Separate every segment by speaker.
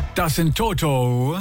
Speaker 1: Das sind Toto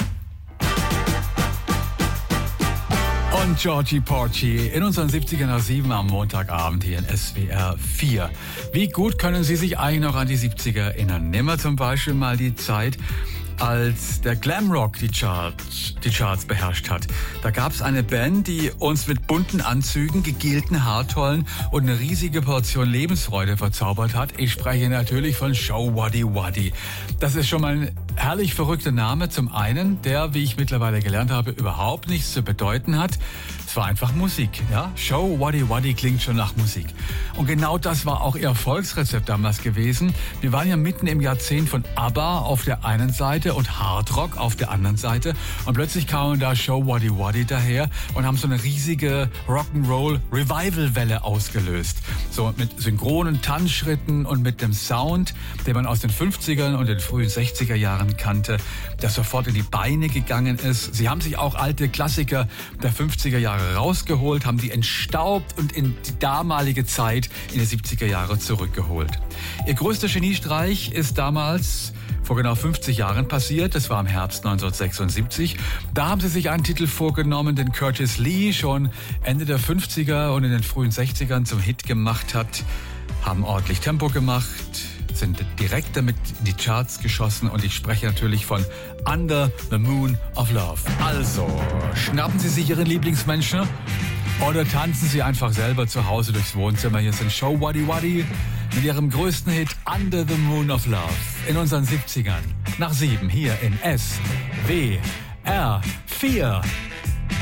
Speaker 1: und Georgie Porgy in unseren 70er nach 7 am Montagabend hier in SWR 4. Wie gut können Sie sich eigentlich noch an die 70er erinnern? Nehmen wir zum Beispiel mal die Zeit, als der Glamrock die Charts beherrscht hat. Da gab es eine Band, die uns mit bunten Anzügen, gegelten Haartollen und eine riesige Portion Lebensfreude verzaubert hat. Ich spreche natürlich von Show Waddy Waddy. Das ist schon mal ein herrlich verrückter Name. Zum einen, der, wie ich mittlerweile gelernt habe, überhaupt nichts zu bedeuten hat. Es war einfach Musik. Ja? Show Waddy Waddy klingt schon nach Musik. Und genau das war auch ihr Erfolgsrezept damals gewesen. Wir waren ja mitten im Jahrzehnt von ABBA auf der einen Seite und Hardrock auf der anderen Seite. Und plötzlich kamen da Show Waddy Waddy daher und haben so eine riesige Rock'n'Roll-Revival-Welle ausgelöst. So mit synchronen Tanzschritten und mit dem Sound, den man aus den 50ern und den frühen 60er Jahren kannte, der sofort in die Beine gegangen ist. Sie haben sich auch alte Klassiker der 50er Jahre rausgeholt, haben die entstaubt und in die damalige Zeit in die 70er Jahre zurückgeholt. Ihr größter Geniestreich ist damals vor genau 50 Jahren passiert. Das war im Herbst 1976. Da haben sie sich einen Titel vorgenommen, den Curtis Lee schon Ende der 50er und in den frühen 60ern zum Hit gemacht hat. Haben ordentlich Tempo gemacht, sind direkt damit in die Charts geschossen und ich spreche natürlich von Under the Moon of Love. Also, schnappen Sie sich Ihren Lieblingsmenschen oder tanzen Sie einfach selber zu Hause durchs Wohnzimmer. Hier sind Show Waddy Waddy mit ihrem größten Hit Under the Moon of Love in unseren 70ern. Nach 7 hier in SWR 4.